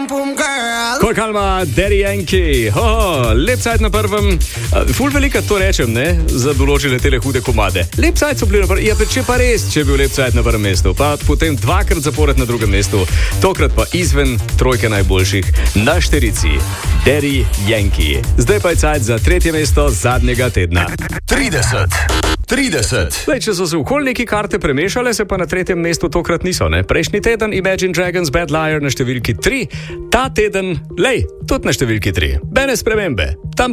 Kol Kalma, Daddy Yankee, lep cajt na prvem, ful velika to rečem, ne, za določene tele hude komade. Lep cajt so bili na prvem, ja, če pa res, če je bil lep cajt na prvem mestu, pa potem dvakrat zapored na drugem mestu, tokrat pa izven trojke najboljših, na štirici, Daddy Yankee. Zdaj pa je cajt za tretje mesto zadnjega tedna. 30. Lej, če so se okoli neki karte premešale, se pa na tretjem mestu tokrat niso, ne? Prejšnji teden Imagine Dragons Bad Liar na številki 3, ta teden, lej, tudi na številki 3. Bene spremembe. Tam